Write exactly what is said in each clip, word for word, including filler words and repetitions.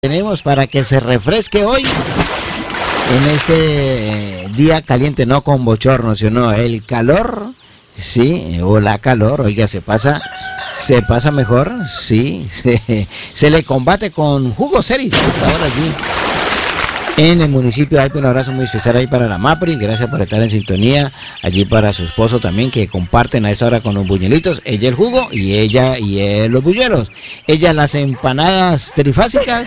Tenemos para que se refresque hoy en este día caliente, no con bochorno, sino el calor, sí, o la calor, oiga, se pasa, se pasa mejor, sí, se, se le combate con jugos Eris, ahora allí en el municipio. Hay un abrazo muy especial ahí para la Mapri, gracias por estar en sintonía, allí para su esposo también, que comparten a esa hora con los buñuelitos, ella el jugo y ella y él los buñuelos, ella las empanadas trifásicas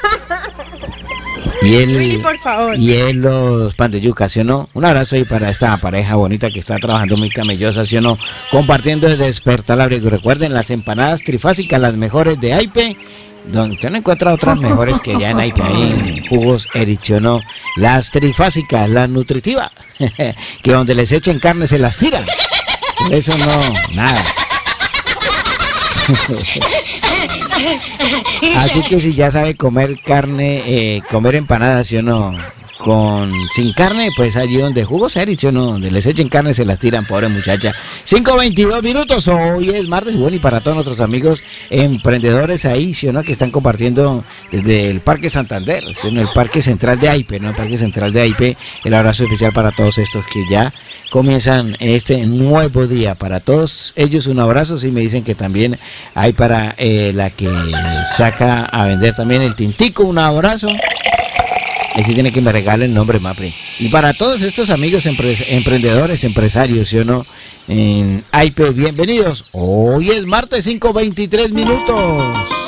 y él, Willy, por favor. y él los pan de yuca, ¿sí o no? Un abrazo ahí para esta pareja bonita que está trabajando muy camellosa, ¿sí o no? Compartiendo desde Despertar la Abrigo. Recuerden, las empanadas trifásicas, las mejores de Aipe, donde usted no encuentra otras mejores que ya en Aipe, ahí en jugos Eris, ¿sí o no? Las trifásicas, las nutritivas, que donde les echen carne se las tiran. Por eso no, nada. Así que si ya sabe comer carne, eh, comer empanadas, ¿sí o no? Con, sin carne, pues allí donde jugos Eris, ¿sí o no? Donde les echen carne se las tiran, pobre muchacha. cinco veintidós minutos, hoy es martes, bueno, y para todos nuestros amigos emprendedores ahí, ¿sí o no? Que están compartiendo desde el Parque Santander, ¿sí o no? El Parque Central de Aipe, ¿no? El Parque Central de Aipe, el abrazo especial para todos estos que ya comienzan este nuevo día. Para todos ellos un abrazo, sí me dicen que también hay para eh, la que saca a vender también el tintico, un abrazo. Ahí sí tiene que me regale el nombre, Mapri. Y para todos estos amigos empre- emprendedores, empresarios, ¿sí o no? En Aipe, bienvenidos. Hoy es martes, cinco veintitrés minutos.